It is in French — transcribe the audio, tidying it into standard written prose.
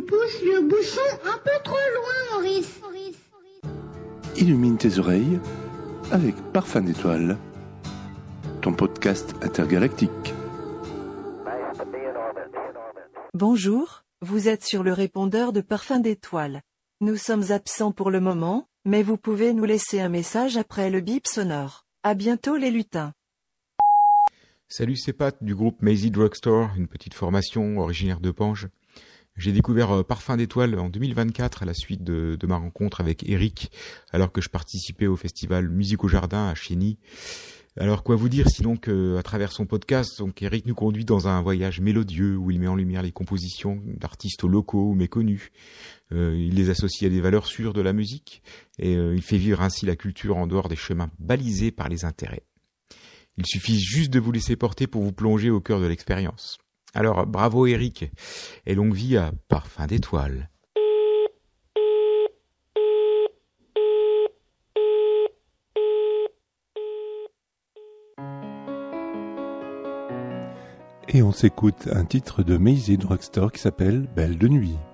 Tu pousses le bouchon un peu trop loin, Maurice. Illumine tes oreilles avec Parfum d'étoiles, ton podcast intergalactique. Bonjour, vous êtes sur le répondeur de Parfum d'étoiles. Nous sommes absents pour le moment, mais vous pouvez nous laisser un message après le bip sonore. À bientôt les lutins. Salut, c'est Pat du groupe Maisie Drugstore, une petite formation originaire de Pange. J'ai découvert Parfum d'étoiles en 2024 à la suite de ma rencontre avec Eric, alors que je participais au festival Musique au Jardin à Chény. Alors quoi vous dire sinon que à travers son podcast, donc Eric nous conduit dans un voyage mélodieux où il met en lumière les compositions d'artistes locaux ou méconnus. Il les associe à des valeurs sûres de la musique et il fait vivre ainsi la culture en dehors des chemins balisés par les intérêts. Il suffit juste de vous laisser porter pour vous plonger au cœur de l'expérience. Alors bravo Eric et longue vie à Parfum d'étoiles. Et on s'écoute un titre de Maisie Drugstore qui s'appelle Belle de nuit.